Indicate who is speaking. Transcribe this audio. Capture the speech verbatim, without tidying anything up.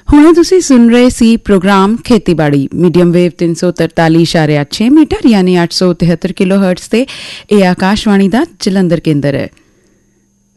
Speaker 1: ਹੁਣੇ ਤੁਸੀਂ ਸੁਣ ਰਹੇ ਸੀ ਪ੍ਰੋਗਰਾਮ ਖੇਤੀਬਾੜੀ ਮੀਡੀਅਮ ਵੇਵ ਤਿੰਨ ਸੌ ਤਰਤਾਲੀ ਇਸ਼ਾਰਿਆ ਛੇ ਮੀਟਰ ਯਾਨੀ ਅੱਠ ਸੌ ਤਿਹੱਤਰ ਕਿਲੋ ਹਰਟਜ਼ ਤੇ ਇਹ ਆਕਾਸ਼ਵਾਣੀ ਦਾ ਜਲੰਧਰ ਕੇਂਦਰ ਹੈ।